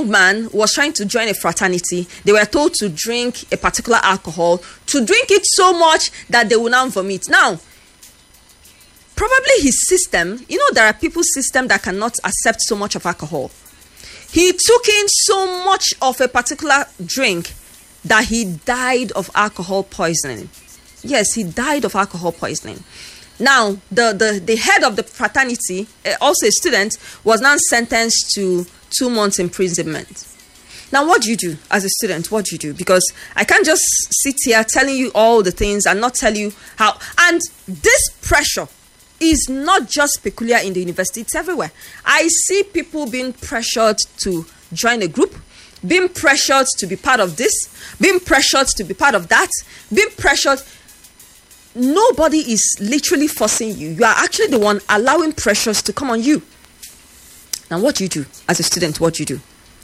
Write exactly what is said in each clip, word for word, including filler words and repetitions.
young man was trying to join a fraternity. They were told to drink a particular alcohol, to drink it so much that they will now vomit. Now, probably his system, you know, there are people's system that cannot accept so much of alcohol. He took in so much of a particular drink that he died of alcohol poisoning. Yes, he died of alcohol poisoning. Now, the, the, the head of the fraternity, uh, also a student, was now sentenced to two months imprisonment. Now, what do you do as a student? What do you do? Because I can't just sit here telling you all the things and not tell you how. And this pressure is not just peculiar in the university, it's everywhere. I see people being pressured to join a group, being pressured to be part of this, being pressured to be part of that, being pressured. Nobody is literally forcing you. You are actually the one allowing pressures to come on you. Now, what do you do as a student? What do you do?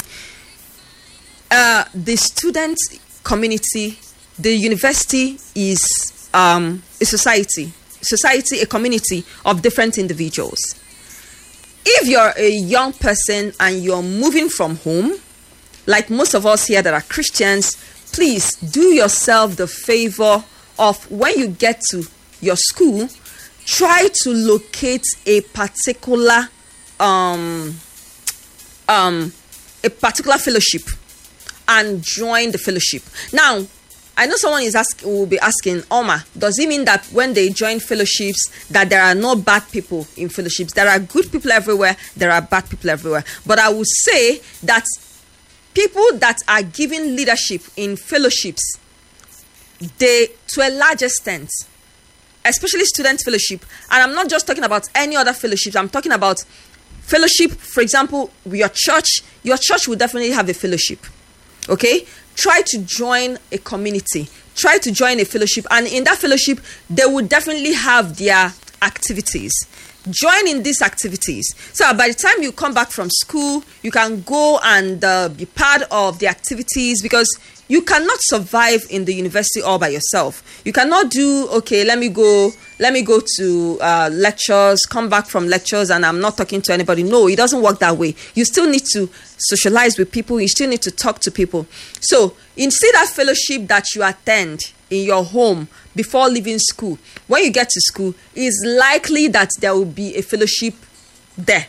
Uh, the student community, the university is um, a society. Society, a community of different individuals. If you're a young person and you're moving from home, like most of us here that are Christians, please do yourself the favor of, when you get to your school, try to locate a particular um, um, a particular fellowship and join the fellowship. Now, I know someone is ask, will be asking, Oma, does it mean that when they join fellowships that there are no bad people in fellowships? There are good people everywhere, there are bad people everywhere. But I would say that people that are given leadership in fellowships, they, to a large extent, especially student fellowship, and I'm not just talking about any other fellowships, I'm talking about fellowship, for example, your church, your church will definitely have a fellowship, okay? Try to join a community, try to join a fellowship, and in that fellowship, they will definitely have their activities. Join in these activities. So by the time you come back from school, you can go and uh, be part of the activities, because you cannot survive in the university all by yourself. You cannot do, okay, let me go, let me go to uh, lectures, come back from lectures, and I'm not talking to anybody. No, it doesn't work that way. You still need to socialize with people. You still need to talk to people. So instead that fellowship that you attend in your home before leaving school, when you get to school, it's likely that there will be a fellowship there.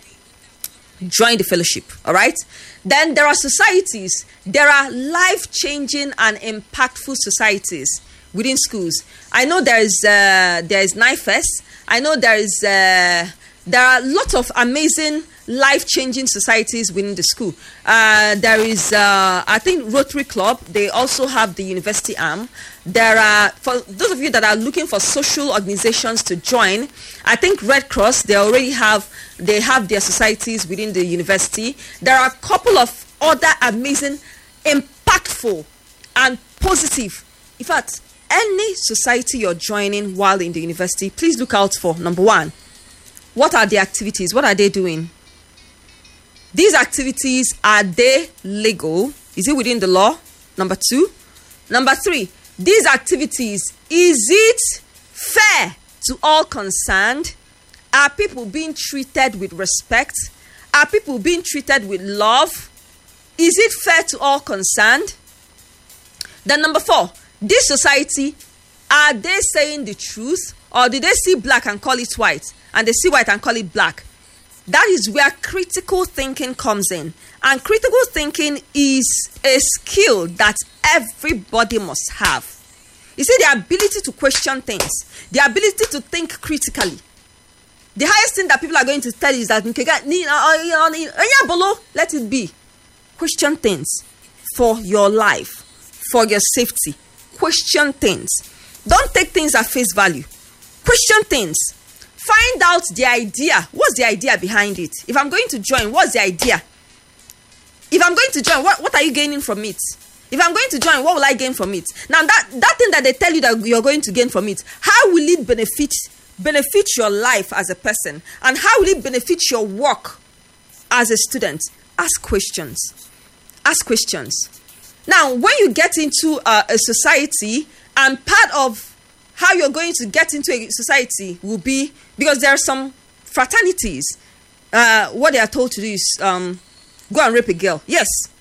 Join the fellowship, all right? Then there are societies. There are life-changing and impactful societies within schools. I know there is uh, there is NIFES. I know there is uh, there are lots of amazing life-changing societies within the school. Uh, there is, uh, I think, Rotary Club. They also have the university arm. There are, for those of you that are looking for social organizations to join, I think Red Cross, they already have, they have their societies within the university. There are a couple of other amazing, impactful, and positive. In fact, any society you're joining while in the university, please look out for, number one, what are the activities? What are they doing? These activities, are they legal? Is it within the law? Number two. Number three, these activities, is it fair to all concerned? Are people being treated with respect? Are people being treated with love? Is it fair to all concerned? Then number four, this society, are they saying the truth? Or did they see black and call it white? And they see white and call it black? That is where critical thinking comes in. And critical thinking is a skill that everybody must have. You see, the ability to question things, the ability to think critically. The highest thing that people are going to tell you is that, let it be. Question things for your life, for your safety. Question things. Don't take things at face value. Question things. Find out the idea. What's the idea behind it? If I'm going to join, what's the idea? If I'm going to join, what, what are you gaining from it? If I'm going to join, what will I gain from it? Now, that, that thing that they tell you that you're going to gain from it, how will it benefit, benefit your life as a person? And how will it benefit your work as a student? Ask questions. Ask questions. Now, when you get into uh, a society, and part of how you're going to get into a society will be, because there are some fraternities, uh, what they are told to do is um, go and rape a girl. Yes,